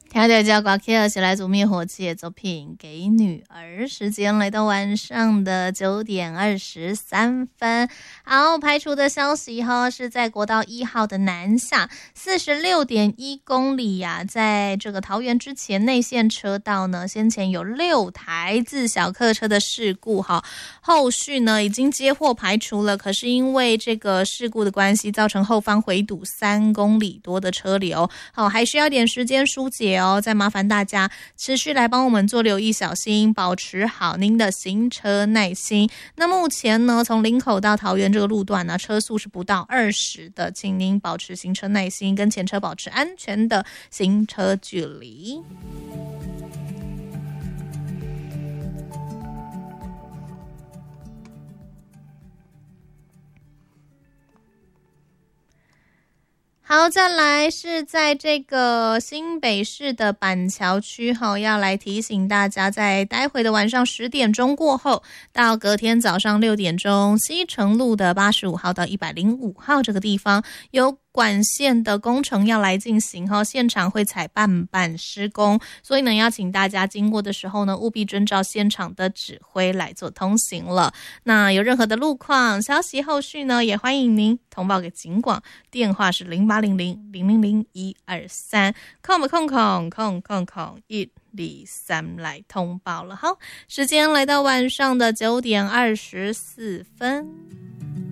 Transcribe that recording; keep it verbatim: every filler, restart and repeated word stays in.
调调叫瓜 K 起来组灭火器的作品给女儿，时间来到晚上的九点二十三分。好，排除的消息哈，是在国道一号的南下四十六点一公里呀、啊，在这个桃园之前内线车道呢，先前有六台自小客车的事故哈，后续呢已经接获排除了，可是因为这个事故的关系，造成后方回堵三公里多的车流，好，还需要点时间疏解哦。再麻烦大家持续来帮我们做留意，小心，保持好您的行车耐心。那目前呢，从林口到桃园这个路段呢，车速是不到二十的，请您保持行车耐心，跟前车保持安全的行车距离。好，再来是在这个新北市的板桥区哈，要来提醒大家，在待会的晚上十点钟过后，到隔天早上六点钟，西城路的八十五号到一百零五号这个地方有管线的工程要来进行哈，现场会采半板施工，所以呢，要请大家经过的时候呢，务必遵照现场的指挥来做通行了。那有任何的路况消息，后续呢，也欢迎您通报给警广，电话是零八零零零零零一二三，空不空空空空空一二三来通报了。好，时间来到晚上的九点二十四分。